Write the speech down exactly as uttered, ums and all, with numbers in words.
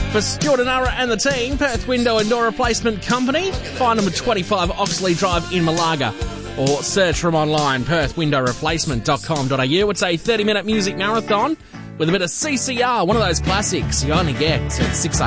For Stuart and Ara and the team, Perth Window and Door Replacement Company. Find them at twenty-five Oxley Drive in Malaga. Or search for them online, perth window replacement dot com dot a u. It's a thirty-minute music marathon with a bit of C C R, one of those classics you only get at six a m.